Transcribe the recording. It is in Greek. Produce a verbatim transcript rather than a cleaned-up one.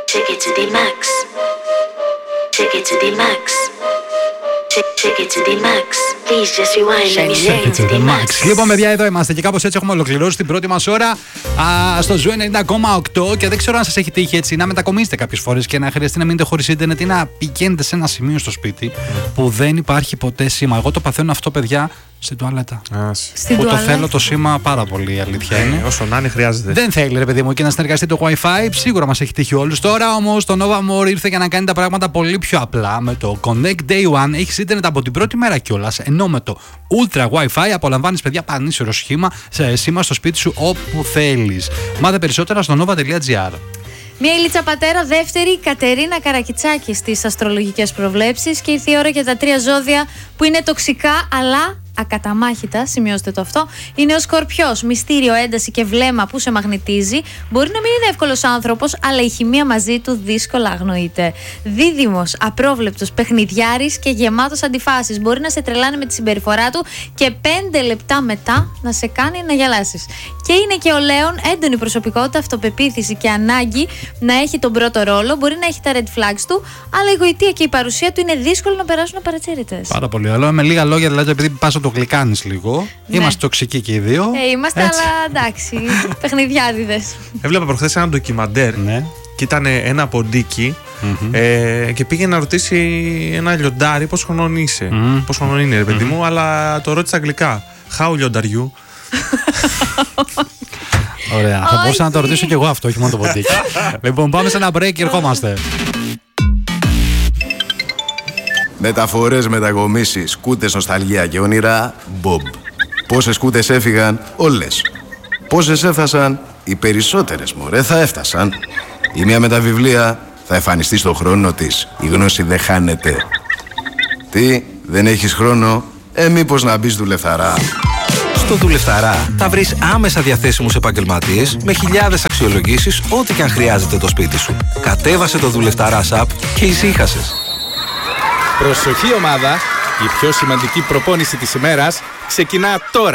Take it to the max. Take it to the max. Take it to the max. Please just rewind. Let me take it to the max. Λοιπόν, παιδιά, εδώ είμαστε και κάπως έτσι έχουμε ολοκληρώσει την πρώτη μας ώρα α, στο Ζου ενενήντα κόμμα οκτώ και δεν ξέρω αν σας έχει τύχει έτσι να μετακομίσετε κάποιες φορές και να χρειαστεί να μείνετε χωρίς ίντερνετ ή να πηγαίνετε σε ένα σημείο στο σπίτι mm. που δεν υπάρχει ποτέ σήμα. Εγώ το παθαίνω αυτό, παιδιά, στην τουαλέτα. Στην που τουαλέτα. Το θέλω το σήμα πάρα πολύ, η αλήθεια είναι. Ε, όσο να είναι, χρειάζεται. Δεν θέλει, ρε παιδί μου, και να συνεργαστεί το Wi-Fi. Σίγουρα μας έχει τύχει όλους. Τώρα όμως το Nova More ήρθε για να κάνει τα πράγματα πολύ πιο απλά. Με το Connect Day One έχεις ίντερνετ από την πρώτη μέρα κιόλας. Ενώ με το Ultra Wi-Fi απολαμβάνεις, παιδιά, πανίσχυρο σχήμα σε σήμα στο σπίτι σου όπου θέλεις. Μάθε περισσότερα στο nova τελεία gr. Μία Ηλίτσα Πατέρα, δεύτερη, η Κατερίνα Καρακιτσάκη στις αστρολογικές προβλέψεις. Και ήρθε η ώρα για τα τρία ζώδια που είναι τοξικά αλλά ακαταμάχητα, σημειώστε το αυτό. Είναι ο Σκορπιός, μυστήριο, ένταση και βλέμμα που σε μαγνητίζει. Μπορεί να μην είναι εύκολος άνθρωπος, αλλά η χημεία μαζί του δύσκολα αγνοείται. Δίδυμος, απρόβλεπτος, παιχνιδιάρης και γεμάτος αντιφάσεις. Μπορεί να σε τρελάνει με τη συμπεριφορά του και πέντε λεπτά μετά να σε κάνει να γελάσεις. Και είναι και ο Λέων, έντονη προσωπικότητα, αυτοπεποίθηση και ανάγκη να έχει τον πρώτο ρόλο. Μπορεί να έχει τα red flags του, αλλά η γοητεία και η παρουσία του είναι δύσκολο να περάσουν απαρατσέριτες. Πάρα πολύ άλλο. Με λίγα λόγια, δηλαδή, επειδή πας το γλυκάνεις λίγο. Ναι. Είμαστε τοξικοί και οι δύο. Ε, είμαστε, έτσι. Αλλά εντάξει, παιχνιδιάδιδες. Έβλεπα προχθές ένα ντοκιμαντέρ ναι. και ήταν ένα ποντίκι mm-hmm. ε, και πήγε να ρωτήσει ένα λιοντάρι πώς χρονών είσαι. Mm-hmm. Πώς χρονών είναι, ρε παιδί mm-hmm. μου, αλλά το ρώτησε αγγλικά. How λιονταριού. Ωραία. Θα μπορούσα να το ρωτήσω κι εγώ αυτό, όχι μόνο το ποντίκι. Λοιπόν, πάμε σε ένα break και ερχόμαστε. Μεταφορές, μετακομίσεις, σκούτες, νοσταλγία και όνειρα, Bob. Πόσες σκούτες έφυγαν, όλες. Πόσες έφτασαν, οι περισσότερες, μωρέ, θα έφτασαν. Η μία με τα βιβλία θα εμφανιστεί στον χρόνο της. Η γνώση δεν χάνεται. Τι, δεν έχεις χρόνο, ε, μήπως να μπεις δουλευταρά. Στο Δουλευταρά θα βρεις άμεσα διαθέσιμους επαγγελματίες με χιλιάδες αξιολογήσεις, ό,τι και αν χρειάζεται το σπίτι σου. Κατέβασε το Δουλευταρά app και ησύχασες. Προσοχή ομάδα, η πιο σημαντική προπόνηση της ημέρας ξεκινά τώρα.